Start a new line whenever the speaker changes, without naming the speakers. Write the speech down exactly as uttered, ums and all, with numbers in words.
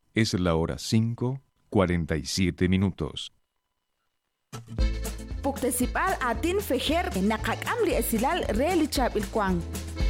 Es la hora cinco, cuarenta y siete minutos.
Puktesipal atin fejer nakak amli esilal reali chap il kwang.